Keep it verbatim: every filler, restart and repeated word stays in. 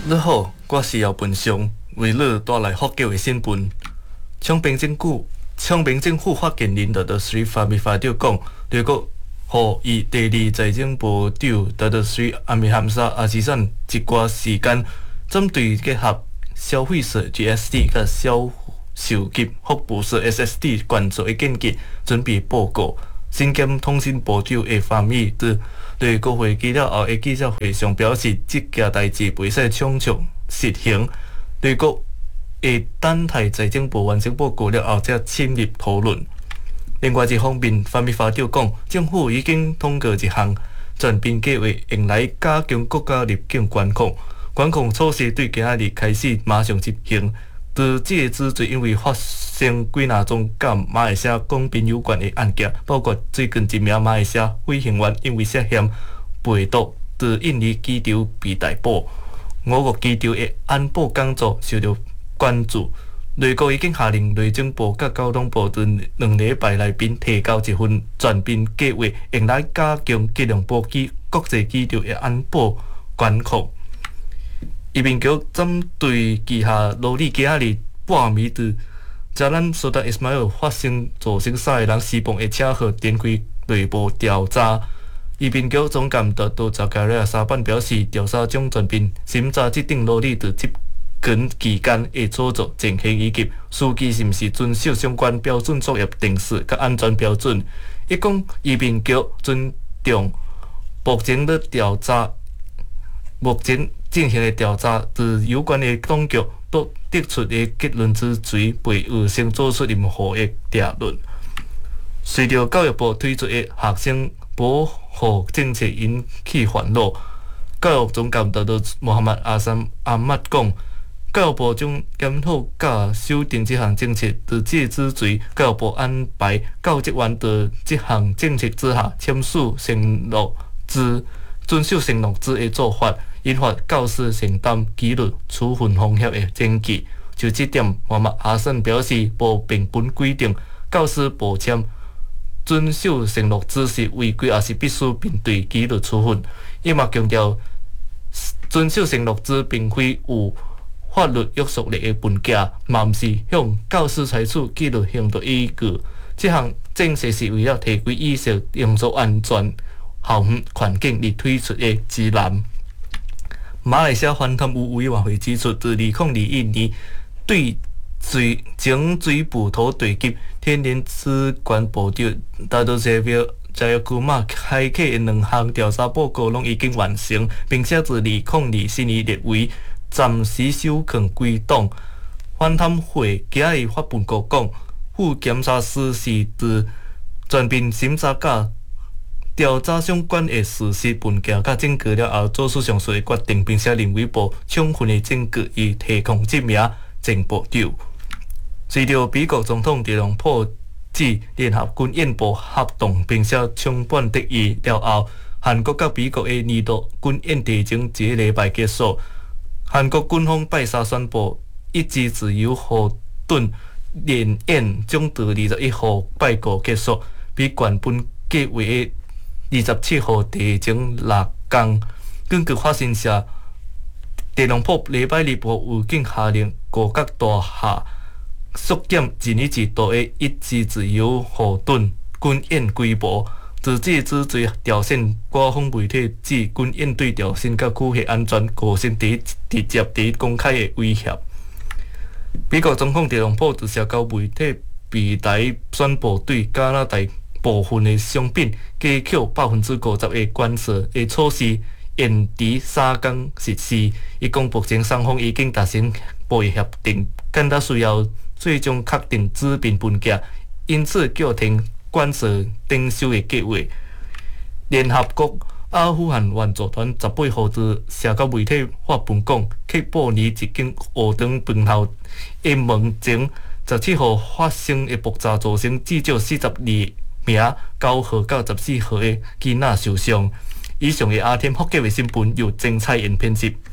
你好，我是姚本雄，为你带来福建的新闻。昌平政府昌平政府发言人特特水发面发表讲，如果予伊第二财政部长特特水阿米含沙阿时产一寡时间，针对结合消费税 G S T 甲销售及服务税 S S T 关注的见解，准备报告。新兼通讯部长会方面伫对国会记了后的记者会上表示，即件代志袂使匆匆实行，对国会等待财政部完成报告了后才深入讨论。另外一方面，方面发表讲，政府已经通过一项全面计划，用来加强国家入境管控。管控措施对今仔日开始马上执行。伫即个之最，因为发生几若宗甲马来西亚公宾有关的案件，包括最近一名马来西亚飞行员因为涉嫌贩毒，伫印尼机场被逮捕。我国机场的安保工作受到关注。内阁已经下令内政部甲交通部伫两礼拜内面提交一份全面计划，用来加强吉隆坡机国际机场的安保管控。移民局针对旗下罗里今仔日半暝伫加兰苏达伊斯马尔发生造成三个人死亡的车祸展开内部调查。移民局总监特杜扎加利亚沙班表示，调查将全面审查即顶罗里伫接近期间的操作情形以及司机是毋是遵守相关标准作业定时甲安全标准。伊讲，移民局尊重目前咧调查，目前进行的调查，自有关的当局都得出的结论之前，未有先做出任何的定论。随着教育部推出的学生保护政策引起烦恼，教育总监特特穆罕默阿三阿麦讲，教育部将检讨甲修订这项政策。在这之前，教育部安排教职员在这项政策之下签署承诺之遵守承诺之的做法。引发教师承担纪律处分风险的争议。就这点，穆默阿森表示，部并本规定，教师无签遵守承诺指示违规，也是必须面对纪律处分。伊嘛强调，遵守承诺之并非有法律约束力的文件，嘛毋是向教师采取纪律行动依据。这项政策是为了提供意识、营造安全校园环境而推出的指南。马来西亚反贪污委员会指出，自二零二一年对水前水部土地及天然资源部长达多谢表在古马开启的两项调查报告，拢已经完成，并且自二零二四年列为暂时收藏归档。反贪会今日发报告讲，副检察师是自全面审查甲调查相关的事实文件甲证据了后，做出上述的决定，并且认为无充分的证据以提供这名前部长。随着美国总统特朗普指联合军演部合动，并且充分得意了后，韩国甲美国的年度军演提前一个礼拜结束。韩国军方拜三宣布，一支自由护盾联演将于二十一号拜五结束，比原本计划的二十七号提前六天。根据法新社，特朗普礼拜日有警下令各国大厦缩减一年一度的一支自由护盾军演规模。自这之最朝鲜官方媒体指，军演对朝鲜甲区域安全构成第一直接、第一公开的威胁。美国总统特朗普伫社交媒体平台宣布，对加拿大部分的商品加扣百分之五十的关税的措施延迟三天实施。伊讲，目前双方已经达成贸协定，更加需要最终确定纸面文件，因此叫停关税征收的计划。联合国阿富汗援助团十八号伫社交媒体发文讲，喀布尔一间学堂饭后的门前十七号发生的爆炸，造成至少四十二名九号到十四号的囡仔受伤。以上的阿天福建的新闻由郑彩妍编辑。